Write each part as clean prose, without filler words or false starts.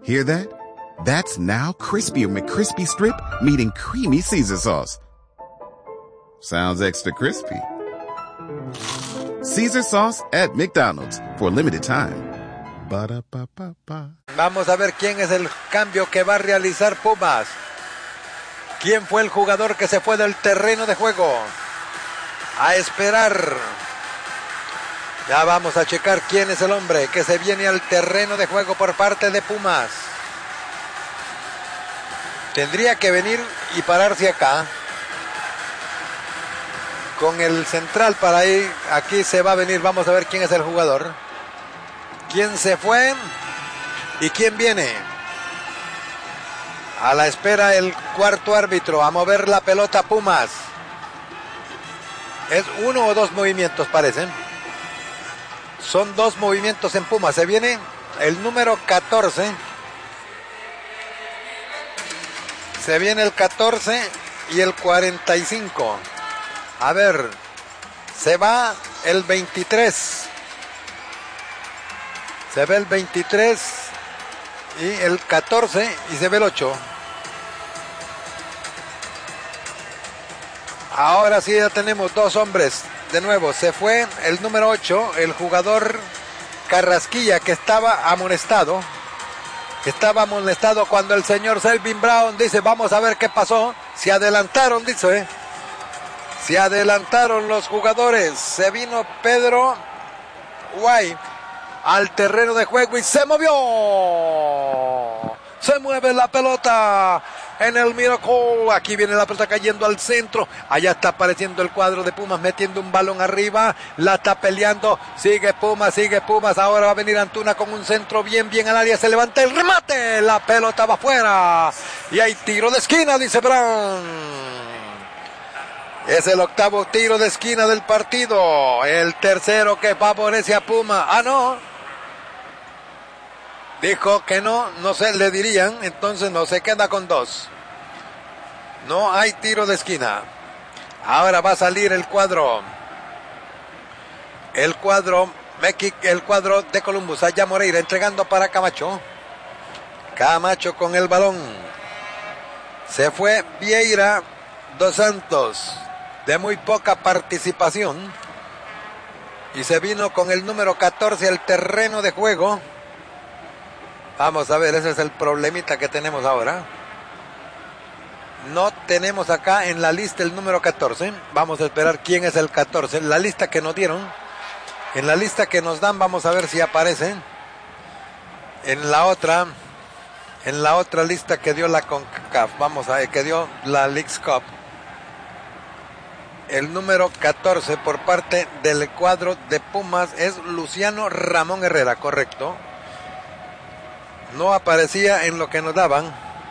Hear that? That's now Crispy McCrispy Strip meeting Creamy Caesar Sauce. Sounds extra crispy. Caesar Sauce at McDonald's for a limited time. Ba-da-ba-ba-ba. Vamos a ver quién es el cambio que va a realizar Pumas. ¿Quién fue el jugador que se fue del terreno de juego? A esperar. Ya vamos a checar quién es el hombre que se viene al terreno de juego por parte de Pumas. Tendría que venir y pararse acá. Con el central para ahí. Aquí se va a venir. Vamos a ver quién es el jugador. ¿Quién se fue? ¿Y quién viene? A la espera el cuarto árbitro. A mover la pelota Pumas. ¿Es uno o dos movimientos parecen? Son dos movimientos en Pumas. Se viene el número 14. Se viene el 14 y el 45. A ver. Se va el 23. Se ve el 23 y el 14 y se ve el 8. Ahora sí ya tenemos dos hombres. De nuevo, se fue el número 8, el jugador Carrasquilla, que estaba amonestado. Estaba amonestado cuando el señor Selvin Brown dice, vamos a ver qué pasó. Se adelantaron, dice. Se adelantaron los jugadores. Se vino Pedro Guay al terreno de juego y se movió. Se mueve la pelota en el Miracle. Aquí viene la pelota cayendo al centro. Allá está apareciendo el cuadro de Pumas metiendo un balón arriba. La está peleando. Sigue Pumas. Ahora va a venir Antuna con un centro bien al área. Se levanta el remate. La pelota va afuera. Y hay tiro de esquina, dice Brown. Es el octavo tiro de esquina del partido. El tercero que favorece a Puma. Ah, no. Dijo que no se le dirían, entonces no se queda con dos. No hay tiro de esquina. Ahora va a salir el cuadro. El cuadro de Columbus. Allá Moreira entregando para Camacho. Camacho con el balón. Se fue Vieira dos Santos. De muy poca participación. Y se vino con el número 14 al terreno de juego. Vamos a ver, ese es el problemita que tenemos ahora. No tenemos acá en la lista el número 14. Vamos a esperar quién es el 14. La lista que nos dieron. En la lista que nos dan vamos a ver si aparece. En la otra lista que dio la CONCACAF. Vamos a ver, que dio la Leagues Cup. El número 14 por parte del cuadro de Pumas es Luciano Ramón Herrera, correcto. No aparecía en lo que nos daban.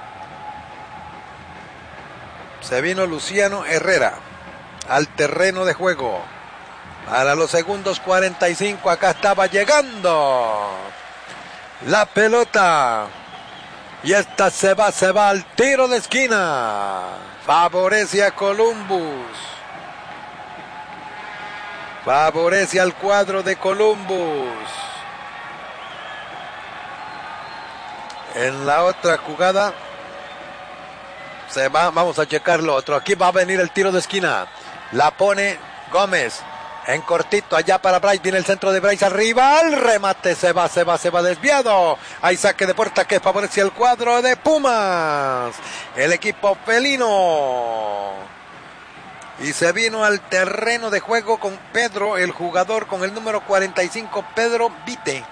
Se vino Luciano Herrera al terreno de juego. Para los segundos 45 acá estaba llegando la pelota. Y esta se va al tiro de esquina. Favorece a Columbus. Favorece al cuadro de Columbus. En la otra jugada se va, vamos a checar lo otro. Aquí va a venir el tiro de esquina. La pone Gómez en cortito allá para Bryce. Viene el centro de Bryce arriba. El remate se va desviado. Hay saque de puerta que favorece al cuadro de Pumas. El equipo felino. Y se vino al terreno de juego con Pedro, el jugador con el número 45, Pedro Vite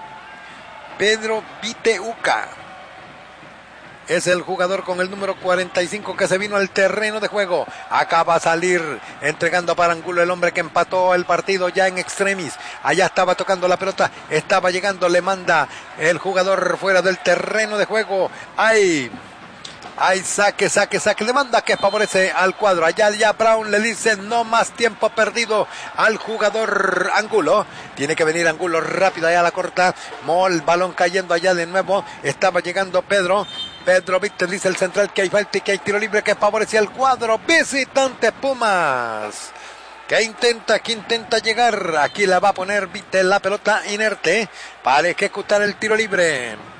Uca. Es el jugador con el número 45 que se vino al terreno de juego. Acá va a salir entregando para Angulo, el hombre que empató el partido ya en extremis. Allá estaba tocando la pelota, estaba llegando, le manda el jugador fuera del terreno de juego. Hay saque, le manda que favorece al cuadro. Allá ya Brown le dice no más tiempo perdido al jugador Angulo. Tiene que venir Angulo rápido allá a la corta. El balón cayendo allá de nuevo. Estaba llegando Pedro Víctor, dice el central que hay falta y que hay tiro libre que favorece al cuadro visitante Pumas. Que intenta llegar. Aquí la va a poner Víctor, la pelota inerte para ejecutar el tiro libre.